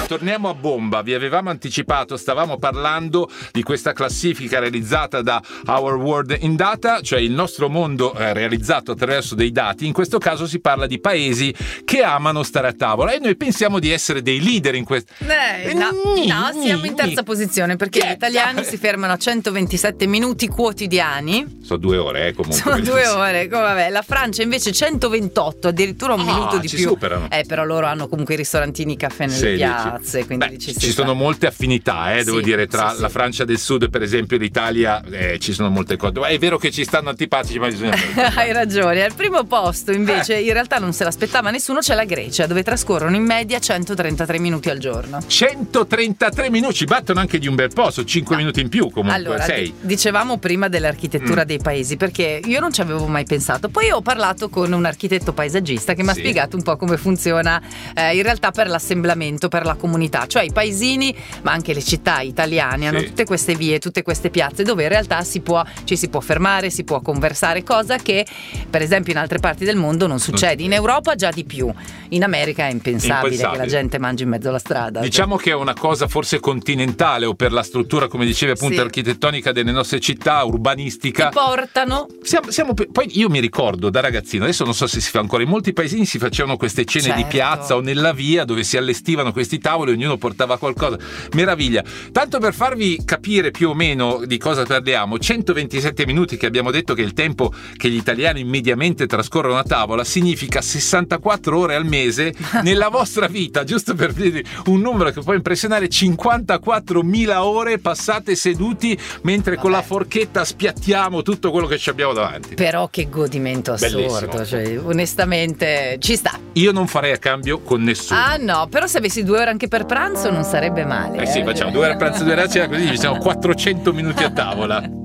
Torniamo a bomba, vi avevamo anticipato, stavamo parlando di questa classifica realizzata da Our World in Data, cioè il nostro mondo realizzato attraverso dei dati. In questo caso si parla di paesi che amano stare a tavola e noi pensiamo di essere dei leader in questo. No, siamo in terza posizione perché gli italiani si fermano a 127 minuti quotidiani. Sono 2 ore, comunque. Sono 2 ore, vabbè. La Francia invece 128, addirittura un minuto di ci più. Superano. Però loro hanno comunque i ristorantini, i caffè nelle piazze, quindi ci sono molte affinità, devo dire, tra la Francia del Sud, per esempio, e l'Italia, ci sono molte cose. È vero che ci stanno antipatici, ma bisogna hai ragione. Al primo posto invece in realtà non se l'aspettava nessuno, c'è la Grecia, dove trascorrono in media 133 minuti al giorno. 133 minuti, ci battono anche di un bel po', 5 minuti in più comunque. Allora, 6. Dicevamo prima dell'architettura dei paesi, perché io non ci avevo mai pensato. Poi ho parlato con un architetto paesaggista che mi ha spiegato un po' come funziona in realtà per l'assemblamento, per la comunità. Cioè i paesini, ma anche le città italiane hanno tutte queste vie, tutte queste piazze dove in realtà ci si può fermare, si può conversare, cosa che per esempio in altre parti del mondo non succede. In Europa già di più, in America è impensabile che la gente mangi in mezzo alla strada. Diciamo che è una cosa forse continentale, o per la struttura, come dicevi appunto, architettonica delle nostre città, urbanistica. Ti portano. Poi io mi ricordo da ragazzino, adesso non so se si fa ancora, in molti paesini si facevano queste cene di piazza o nella via dove si allestivano questi tavoli, ognuno portava qualcosa. Meraviglia. Tanto per farvi capire più o meno di cosa parliamo, 127 minuti che abbiamo detto che è il tempo che gli italiani mediamente trascorrono a tavola, significa 64 ore al mese nella vostra vita, giusto per dire un numero che può impressionare, 54.000 ore passate seduti mentre con la forchetta spiattiamo tutto quello che ci abbiamo davanti. Però che godimento assurdo, cioè, onestamente ci sta. Io non farei a cambio con nessuno. No, però se avessi 2 ore anche per pranzo non sarebbe male. Sì, facciamo 2 ore a pranzo, 2 ore a cena, così ci siamo 400 minuti a tavola.